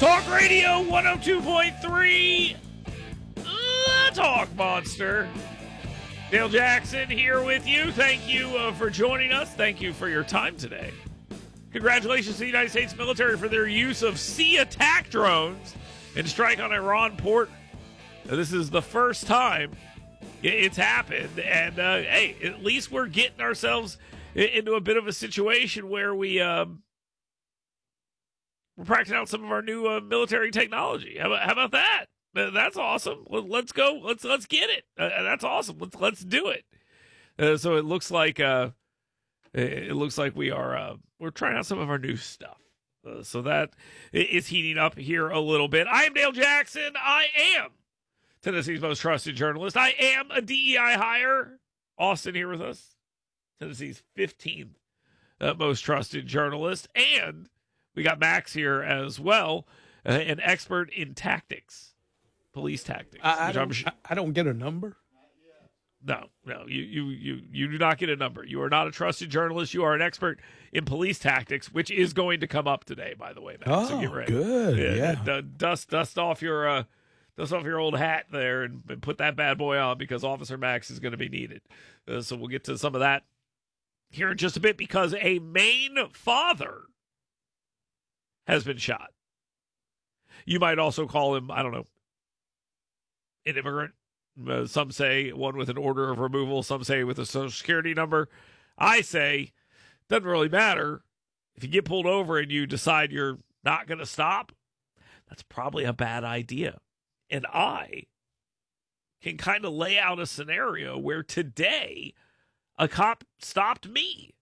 Talk Radio 102.3, The Talk Monster. Dale Jackson here with you. Thank you for joining us. Thank you for your time today. Congratulations to the United States military for their use of sea attack drones in strike on Iran port. This is the first time it's happened. And, hey, at least we're getting ourselves into a bit of a situation where we're practicing out some of our new military technology. How about that? That's awesome. Well, let's go. Let's get it. That's awesome. Let's do it. So it looks like we are we're trying out some of our new stuff. So that is heating up here a little bit. I am Dale Jackson. I am Tennessee's most trusted journalist. I am a DEI hire. Austin here with us, Tennessee's 15th most trusted journalist, and we got Max here as well, an expert in tactics, police tactics. I don't get a number. No, you do not get a number. You are not a trusted journalist. You are an expert in police tactics, which is going to come up today, by the way, Max. Oh, so get ready. Good. Yeah. Dust off your old hat there and put that bad boy on, because Officer Max is going to be needed. So we'll get to some of that here in just a bit, because a Maine father has been shot. You might also call him, I don't know, an immigrant. Some say one with an order of removal. Some say with a social security number. I say, doesn't really matter. If you get pulled over and you decide you're not going to stop, that's probably a bad idea. And I can kind of lay out a scenario where today a cop stopped me.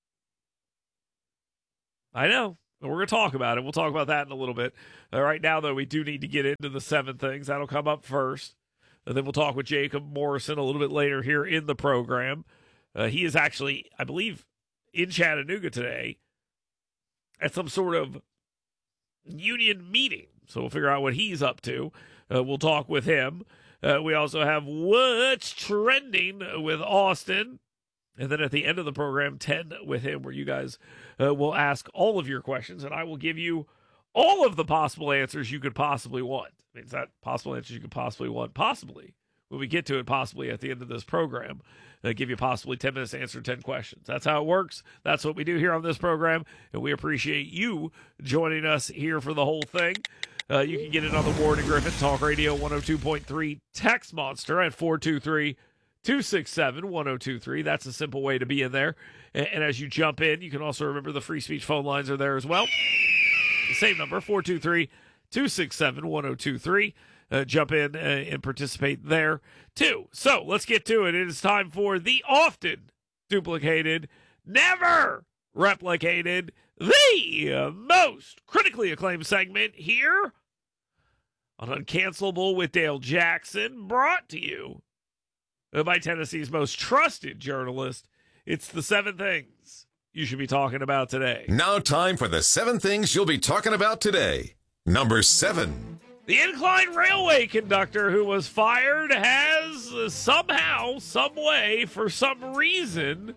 I know. We're going to talk about it. We'll talk about that in a little bit. Right now, though, we do need to get into the 7 things. That'll come up first. And then we'll talk with Jacob Morrison a little bit later here in the program. He is actually, I believe, in Chattanooga today at some sort of union meeting. So we'll figure out what he's up to. We'll talk with him. We also have What's Trending with Austin. And then at the end of the program, 10 with him, where you guys will ask all of your questions, and I will give you all of the possible answers you could possibly want. I mean, it's not possible answers you could possibly want. Possibly, when we get to it, possibly at the end of this program, give you possibly 10 minutes to answer 10 questions. That's how it works. That's what we do here on this program, and we appreciate you joining us here for the whole thing. You can get it on the Ward and Griffin Talk Radio 102.3 text monster at 423-267-1023. That's a simple way to be in there. And as you jump in, you can also remember the free speech phone lines are there as well. Same number, 423-267-1023. Jump in and participate there, too. So let's get to it. It is time for the often duplicated, never replicated, the most critically acclaimed segment here on Uncancelable with Dale Jackson, brought to you by Tennessee's most trusted journalist. It's the 7 things you should be talking about today. Now time for the 7 things you'll be talking about today. Number 7. The Incline Railway conductor who was fired has somehow, some way, for some reason,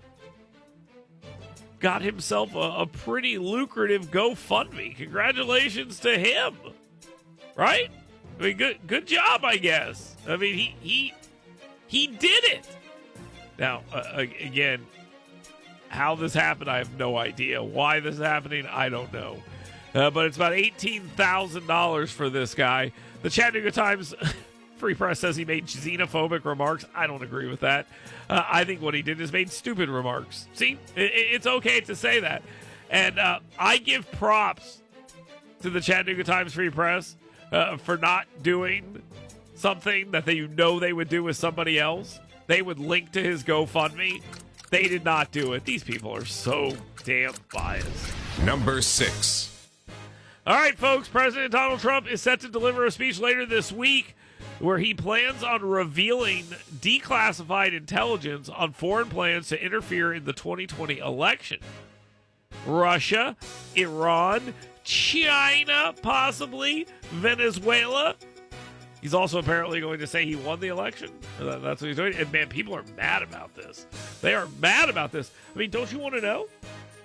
got himself a pretty lucrative GoFundMe. Congratulations to him. Right? I mean, good job, I guess. I mean, he did it. Now, again, how this happened, I have no idea. Why this is happening, I don't know. But it's about $18,000 for this guy. The Chattanooga Times Free Press says he made xenophobic remarks. I don't agree with that. I think what he did is made stupid remarks. See, it's okay to say that. And I give props to the Chattanooga Times Free Press for not doing something that they would do with somebody else. They would link to his GoFundMe. They did not do it. These people are so damn biased. Number 6. All right, folks. President Donald Trump is set to deliver a speech later this week where he plans on revealing declassified intelligence on foreign plans to interfere in the 2020 election. Russia, Iran, China, possibly, Venezuela. He's also apparently going to say he won the election. That's what he's doing. And, man, people are mad about this. They are mad about this. I mean, don't you want to know?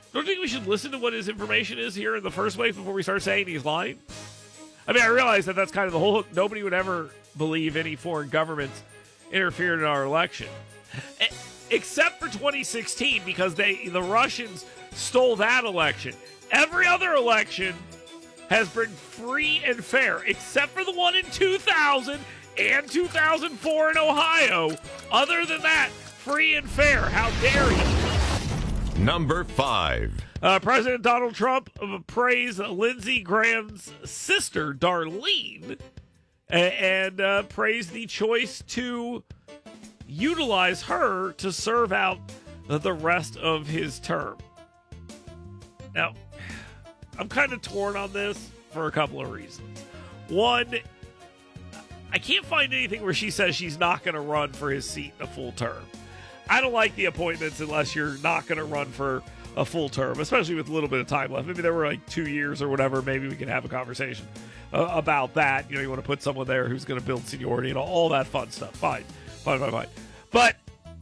Don't you think we should listen to what his information is here in the first place before we start saying he's lying? I mean, I realize that that's kind of the whole hook. Nobody would ever believe any foreign governments interfered in our election. Except for 2016, because the Russians stole that election. Every other election has been free and fair, except for the one in 2000 and 2004 in Ohio. Other than that, free and fair. How dare you? Number 5. President Donald Trump praised Lindsey Graham's sister, Darlene, and praised the choice to utilize her to serve out the rest of his term. Now, I'm kind of torn on this for a couple of reasons. One, I can't find anything where she says she's not going to run for his seat in a full term. I don't like the appointments unless you're not going to run for a full term, especially with a little bit of time left. Maybe there were like 2 years or whatever. Maybe we can have a conversation about that. You know, you want to put someone there who's going to build seniority and all that fun stuff. Fine. But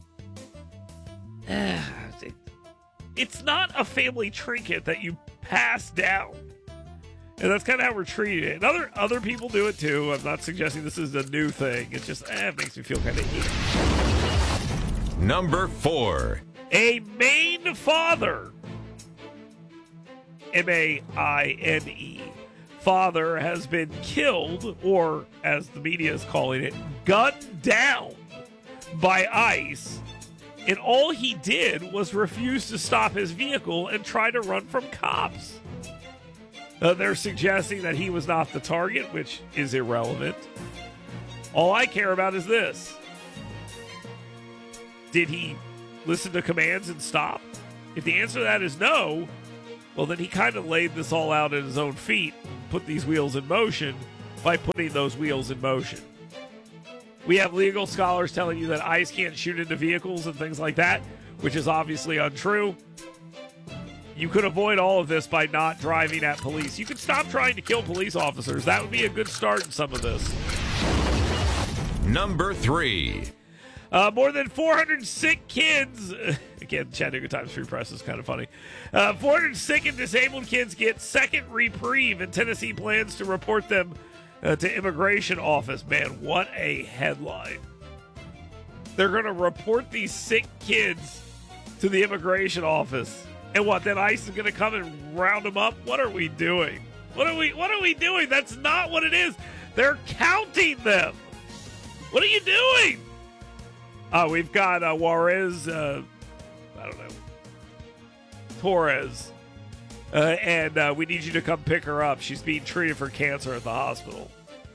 it's not a family trinket that you pass down. And that's kind of how we're treating it. And other people do it too. I'm not suggesting this is a new thing. It's just, it makes me feel kind of icky. Number 4. A Maine father, M-A-I-N-E, father has been killed, or as the media is calling it, gunned down by ICE. And all he did was refuse to stop his vehicle and try to run from cops. They're suggesting that he was not the target, which is irrelevant. All I care about is this. Did he listen to commands and stop? If the answer to that is no, well, then he kind of laid this all out at his own feet, put these wheels in motion by putting those wheels in motion. We have legal scholars telling you that ICE can't shoot into vehicles and things like that, which is obviously untrue. You could avoid all of this by not driving at police. You could stop trying to kill police officers. That would be a good start in some of this. Number 3. More than 400 sick kids. Again, Chattanooga Times Free Press is kind of funny. 400 sick and disabled kids get second reprieve, and Tennessee plans to report them to immigration office. Man, what a headline. They're going to report these sick kids to the immigration office. And what, then ICE is going to come and round them up? What are we doing? What are we doing? That's not what it is. They're counting them. What are you doing? We've got Juarez, Torres, and we need you to come pick her up. She's being treated for cancer at the hospital.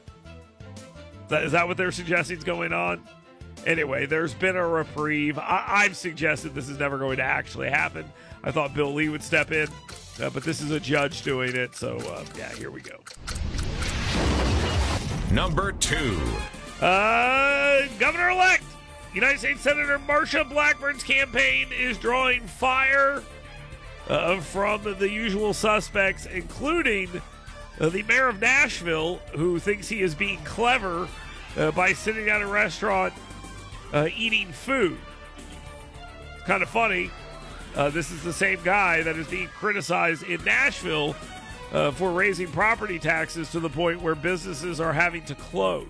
Is that what they're suggesting is going on? Anyway, there's been a reprieve. I've suggested this is never going to actually happen. I thought Bill Lee would step in, but this is a judge doing it, so yeah, here we go. Number 2. Governor-elect United States Senator Marsha Blackburn's campaign is drawing fire from the usual suspects, including the mayor of Nashville, who thinks he is being clever by sitting at a restaurant eating food. It's kind of funny. This is the same guy that is being criticized in Nashville for raising property taxes to the point where businesses are having to close.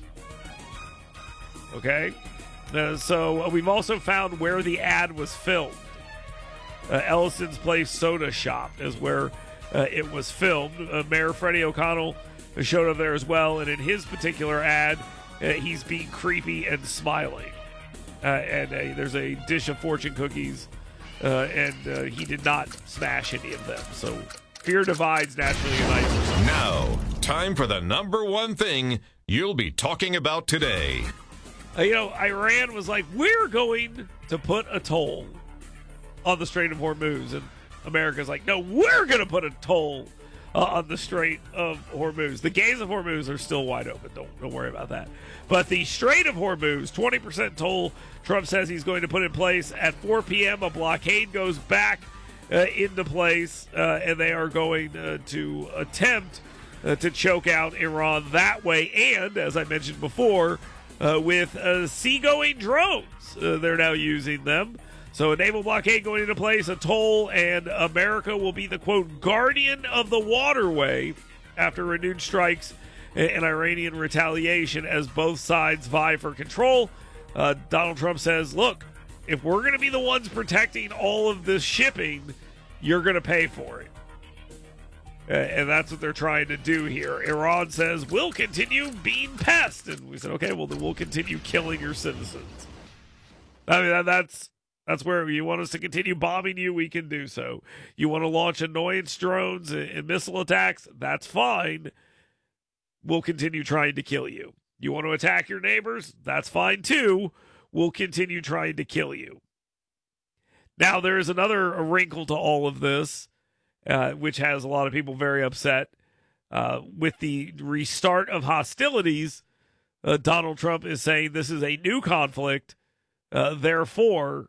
Okay? So we've also found where the ad was filmed. Ellison's Place Soda Shop is where it was filmed. Mayor Freddie O'Connell showed up there as well, and in his particular ad, he's being creepy and smiling. And there's a dish of fortune cookies, and he did not smash any of them. So fear divides, naturally unites. Now, time for the number 1 thing you'll be talking about today. Iran was like, we're going to put a toll on the Strait of Hormuz. And America's like, no, we're going to put a toll on the Strait of Hormuz. The gates of Hormuz are still wide open. Don't worry about that. But the Strait of Hormuz, 20% toll, Trump says he's going to put in place at 4 p.m. A blockade goes back into place, and they are going to attempt to choke out Iran that way. And, as I mentioned before, with seagoing drones, they're now using them. So a naval blockade going into place, a toll, and America will be the, quote, guardian of the waterway after renewed strikes and Iranian retaliation as both sides vie for control. Donald Trump says, look, if we're going to be the ones protecting all of this shipping, you're going to pay for it. And that's what they're trying to do here. Iran says, we'll continue being pests. And we said, okay, well, then we'll continue killing your citizens. I mean, that's where you want us to continue bombing you, we can do so. You want to launch annoyance drones and missile attacks, that's fine. We'll continue trying to kill you. You want to attack your neighbors, that's fine too. We'll continue trying to kill you. Now, there is another wrinkle to all of this, which has a lot of people very upset. With the restart of hostilities, Donald Trump is saying this is a new conflict. Therefore,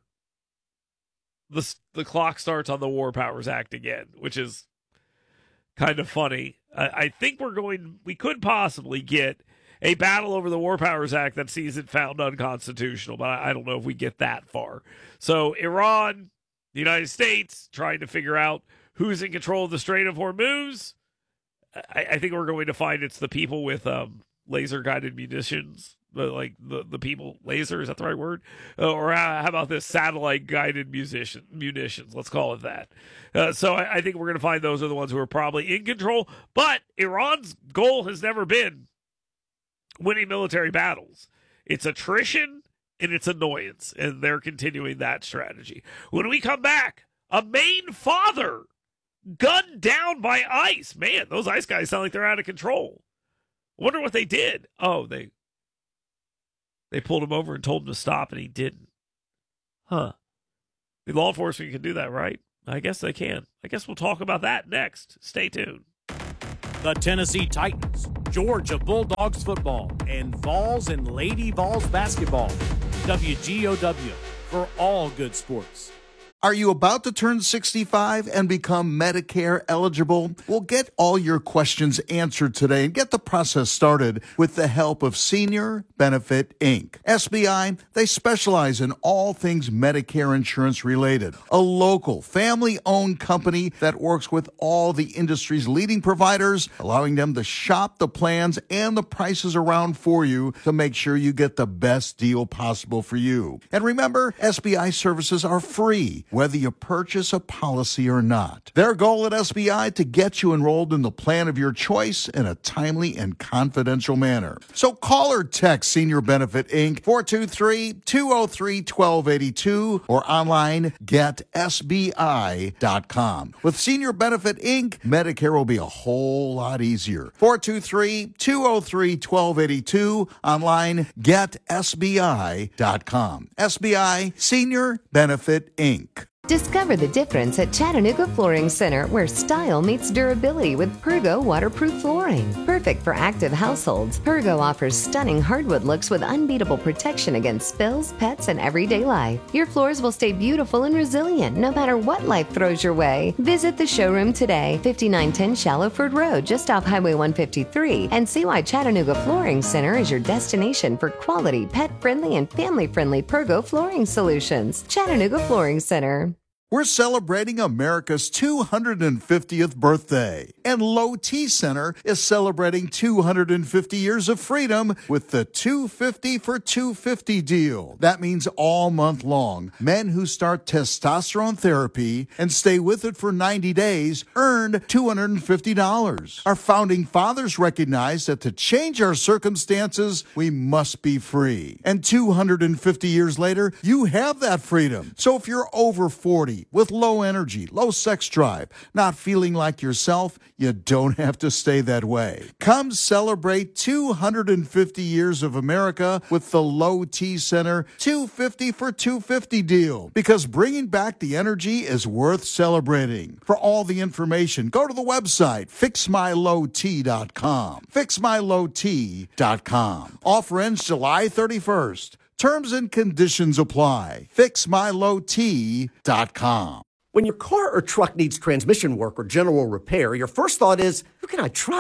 the clock starts on the War Powers Act again, which is kind of funny. I think we could possibly get a battle over the War Powers Act that sees it found unconstitutional, but I don't know if we get that far. So Iran, the United States, trying to figure out who's in control of the Strait of Hormuz. I think we're going to find it's the people with laser-guided munitions. Like the people, laser, is that the right word? Or how about this, satellite-guided munitions? Let's call it that. So I think we're going to find those are the ones who are probably in control. But Iran's goal has never been winning military battles. It's attrition and it's annoyance, and they're continuing that strategy. When we come back, a Maine father gunned down by ICE. Man, those ICE guys sound like they're out of control. I wonder what they did. Oh, they pulled him over and told him to stop, and he didn't. Huh. The law enforcement can do that, right? I guess they can. I guess we'll talk about that next. Stay tuned. The Tennessee Titans, Georgia Bulldogs football, and Vols and Lady Vols basketball. WGOW for all good sports. Are you about to turn 65 and become Medicare eligible? Well, get all your questions answered today and get the process started with the help of Senior Benefit, Inc. SBI, they specialize in all things Medicare insurance related. A local, family-owned company that works with all the industry's leading providers, allowing them to shop the plans and the prices around for you to make sure you get the best deal possible for you. And remember, SBI services are free, whether you purchase a policy or not. Their goal at SBI to get you enrolled in the plan of your choice in a timely and confidential manner. So call or text Senior Benefit Inc. 423-203-1282 or online getsbi.com. With Senior Benefit Inc., Medicare will be a whole lot easier. 423-203-1282 online getsbi.com. SBI Senior Benefit Inc. Discover the difference at Chattanooga Flooring Center, where style meets durability with Pergo waterproof flooring. Perfect for active households, Pergo offers stunning hardwood looks with unbeatable protection against spills, pets, and everyday life. Your floors will stay beautiful and resilient no matter what life throws your way. Visit the showroom today, 5910 Shallowford Road, just off Highway 153, and see why Chattanooga Flooring Center is your destination for quality, pet-friendly, and family-friendly Pergo flooring solutions. Chattanooga Flooring Center. We're celebrating America's 250th birthday, and Low T Center is celebrating 250 years of freedom with the 250 for 250 deal. That means all month long, men who start testosterone therapy and stay with it for 90 days earn $250. Our founding fathers recognized that to change our circumstances, we must be free. And 250 years later, you have that freedom. So if you're over 40, with low energy, low sex drive, not feeling like yourself, you don't have to stay that way. Come celebrate 250 years of America with the Low T Center 250 for 250 deal, because bringing back the energy is worth celebrating. For all the information, go to the website fixmylowt.com. fixmylowt.com. Offer ends July 31st. Terms and conditions apply. fixmylowt.com. When your car or truck needs transmission work or general repair, your first thought is, who can I trust?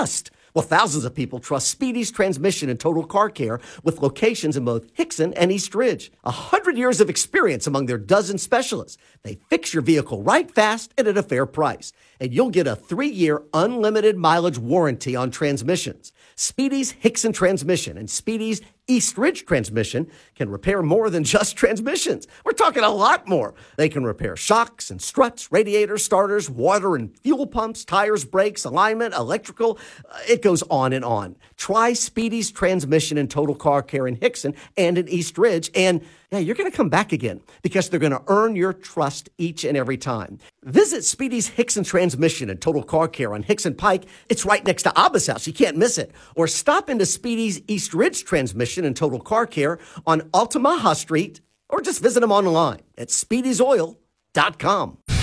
Well, thousands of people trust Speedy's Transmission and Total Car Care with locations in both Hickson and East Ridge. 100 years of experience among their dozen specialists. They fix your vehicle right fast and at a fair price. And you'll get a 3-year unlimited mileage warranty on transmissions. Speedy's Hickson Transmission and Speedy's East Ridge Transmission can repair more than just transmissions. We're talking a lot more. They can repair shocks and struts, radiators, starters, water and fuel pumps, tires, brakes, alignment, electrical. It goes on and on. Try Speedy's Transmission and Total Car Care in Hickson and in East Ridge, and you're going to come back again because they're going to earn your trust each and every time. Visit Speedy's Hickson Transmission and Total Car Care on Hickson Pike. It's right next to Abba's house. You can't miss it. Or stop into Speedy's East Ridge Transmission and Total Car Care on Altamaha Street, or just visit them online at speedysoil.com.